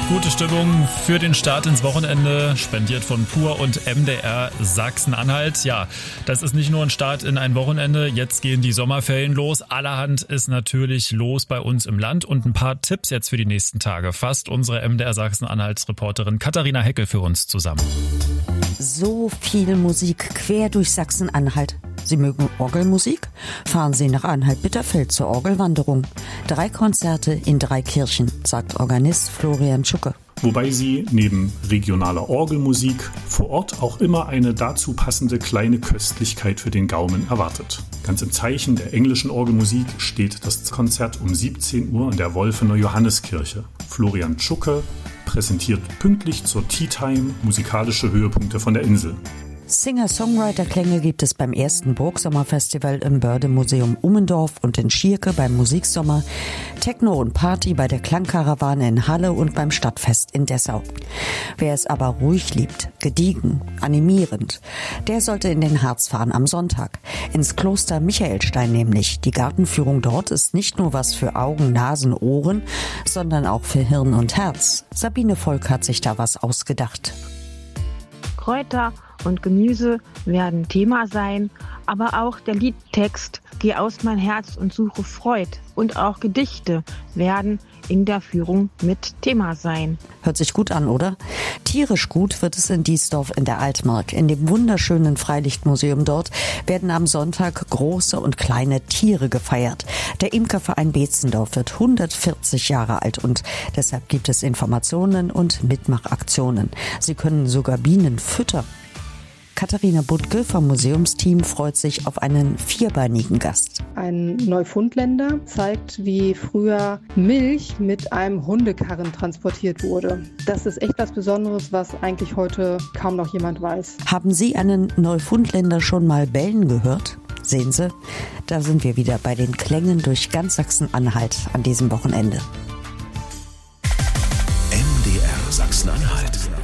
Gute Stimmung für den Start ins Wochenende, spendiert von Pur und MDR Sachsen-Anhalt. Ja, das ist nicht nur ein Start in ein Wochenende, jetzt gehen die Sommerferien los. Allerhand ist natürlich los bei uns im Land und ein paar Tipps jetzt für die nächsten Tage fasst unsere MDR Sachsen-Anhalts-Reporterin Katharina Heckel für uns zusammen. So viel Musik quer durch Sachsen-Anhalt. Sie mögen Orgelmusik? Fahren Sie nach Anhalt-Bitterfeld zur Orgelwanderung. 3 Konzerte in 3 Kirchen, sagt Organist Florian Tschucke. Wobei sie neben regionaler Orgelmusik vor Ort auch immer eine dazu passende kleine Köstlichkeit für den Gaumen erwartet. Ganz im Zeichen der englischen Orgelmusik steht das Konzert um 17 Uhr in der Wolfener Johanneskirche. Florian Tschucke präsentiert pünktlich zur Tea Time musikalische Höhepunkte von der Insel. Singer-Songwriter-Klänge gibt es beim ersten Burgsommerfestival im Bördemuseum Ummendorf und in Schierke beim Musiksommer, Techno und Party bei der Klangkarawane in Halle und beim Stadtfest in Dessau. Wer es aber ruhig liebt, gediegen, animierend, der sollte in den Harz fahren am Sonntag. Ins Kloster Michaelstein nämlich. Die Gartenführung dort ist nicht nur was für Augen, Nasen, Ohren, sondern auch für Hirn und Herz. Sabine Volk hat sich da was ausgedacht. Kräuter und Gemüse werden Thema sein, aber auch der Liedtext Geh aus mein Herz und suche Freud und auch Gedichte werden in der Führung mit Thema sein. Hört sich gut an, oder? Tierisch gut wird es in Diesdorf in der Altmark. In dem wunderschönen Freilichtmuseum dort werden am Sonntag große und kleine Tiere gefeiert. Der Imkerverein Beetzendorf wird 140 Jahre alt und deshalb gibt es Informationen und Mitmachaktionen. Sie können sogar Bienen füttern. Katharina Buttke vom Museumsteam freut sich auf einen vierbeinigen Gast. Ein Neufundländer zeigt, wie früher Milch mit einem Hundekarren transportiert wurde. Das ist echt was Besonderes, was eigentlich heute kaum noch jemand weiß. Haben Sie einen Neufundländer schon mal bellen gehört? Sehen Sie, da sind wir wieder bei den Klängen durch ganz Sachsen-Anhalt an diesem Wochenende. MDR Sachsen-Anhalt.